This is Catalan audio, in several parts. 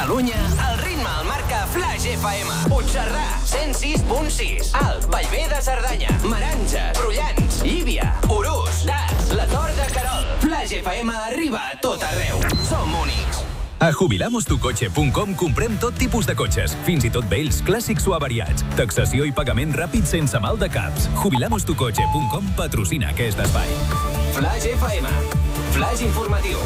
Catalunya, el ritme el marca Flash FM. Puigcerdà, 106.6. Alt, Bellver de Cerdanya, Meranges, Prullans, Llívia, Urús, Das, la Tor de Querol. Flash FM arriba a tot arreu. Som únics. A jubilamostucoche.com comprem tot tipus de cotxes, fins i tot vells, clàssics o avariats. Taxació i pagament ràpid sense mal de caps. Jubilamostucoche.com patrocina aquest espai. Flash FM. Flash informatiu.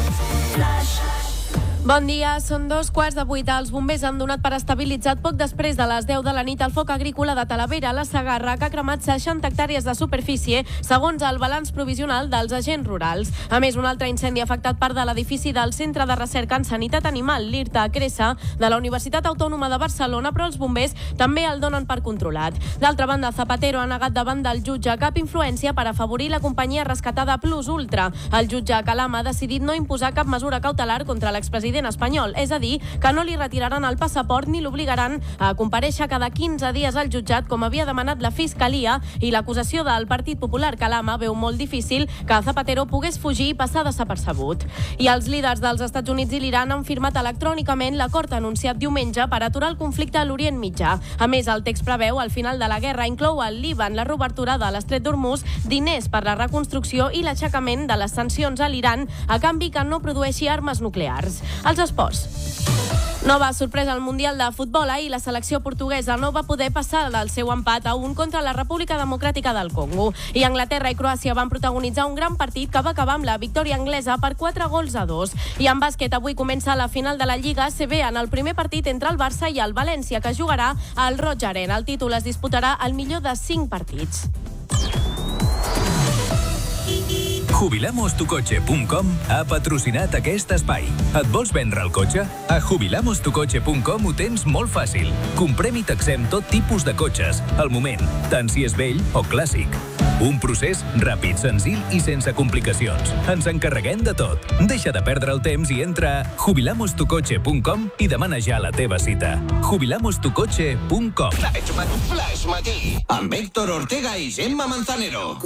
Bon dia, són 7:15. Els bombers han donat per estabilitzat poc després de les 10 de la nit el foc agrícola de Talavera, a la Segarra, que ha cremat 60 hectàrees de superfície, segons el balanç provisional dels agents rurals. A més, un altre incendi ha afectat part de l'edifici del Centre de Recerca en Sanitat Animal, l'IRTA, a Cressa, de la Universitat Autònoma de Barcelona, però els bombers també el donen per controlat. D'altra banda, Zapatero ha negat davant del jutge cap influència per afavorir la companyia rescatada Plus Ultra. El jutge a Calama ha decidit no imposar cap mesura cautelar contra l'expresident espanyol, és a dir, que no li retiraran el passaport ni l'obligaran a comparèixer cada 15 dies al jutjat, com havia demanat la Fiscalia, i l'acusació del Partit Popular Calama veu molt difícil que Zapatero pogués fugir i passar desapercebut. I els líders dels Estats Units i l'Iran han firmat electrònicament l'acord anunciat diumenge per aturar el conflicte a l'Orient Mitjà. A més, el text preveu el final de la guerra, inclou el Líban, la reobertura de l'Estret d'Hormuz, diners per la reconstrucció i l'aixecament de les sancions a l'Iran, a canvi que no produeixi armes nuclears. Els esports. Nova sorpresa al Mundial de Futbol. Ahir la selecció portuguesa no va poder passar del seu empat a 1 contra la República Democràtica del Congo. I Anglaterra i Croàcia van protagonitzar un gran partit que va acabar amb la victòria anglesa per 4-2. I en bàsquet, avui comença la final de la Lliga ACB en el primer partit entre el Barça i el València, que jugarà al Roig Arena. El títol es disputarà al millor de 5 partits. Jubilamostucoche.com ha patrocinat aquest espai. Et vols vendre el cotxe? A jubilamostucoche.com ho tens molt fàcil. Comprem i taxem tot tipus de cotxes, al moment, tant si és vell o clàssic. Un procés ràpid, senzill i sense complicacions. Ens encarreguem de tot. Deixa de perdre el temps i entra a jubilamostucoche.com i demana ja la teva cita. Jubilamostucoche.com. Flash Matí, amb Héctor Ortega i Gemma Manzanero.